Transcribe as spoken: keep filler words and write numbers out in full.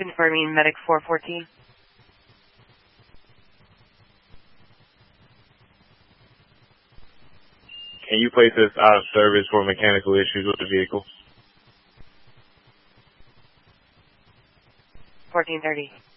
Confirming medic four fourteen. Can you place this out of service for mechanical issues with the vehicle? fourteen thirty.